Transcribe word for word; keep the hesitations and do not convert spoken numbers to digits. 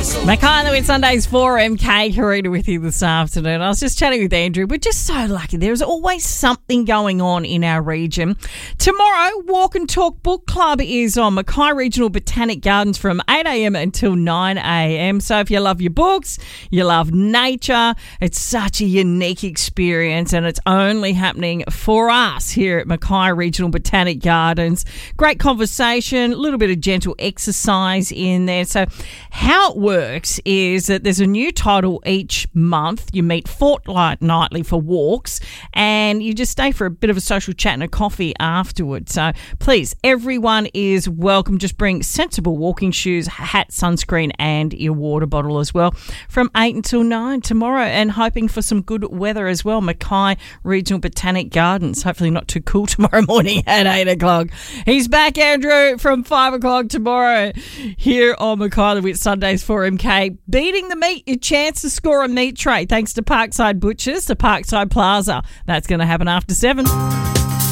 Mackay with Sundays four M K. Karina with you this afternoon. I was just chatting with Andrew. We're just so lucky. There's always something going on in our region. Tomorrow, Walk and Talk Book Club is on Mackay Regional Botanic Gardens from eight a.m. until nine a.m. So if you love your books, you love nature, it's such a unique experience and it's only happening for us here at Mackay Regional Botanic Gardens. Great conversation, a little bit of gentle exercise in there. So how it works is that there's a new title each month. You meet fortnightly for walks and you just stay for a bit of a social chat and a coffee afterwards. So please, everyone is welcome. Just bring sensible walking shoes, hat, sunscreen and your water bottle as well from eight until nine tomorrow, and hoping for some good weather as well. Mackay Regional Botanic Gardens. Hopefully not too cool tomorrow morning at eight o'clock. He's back, Andrew, from five o'clock tomorrow here on Mackay with Sundays four M K. Beating the meat, your chance to score a meat tray thanks to Parkside Butchers, to Parkside Plaza. That's going to happen after seven.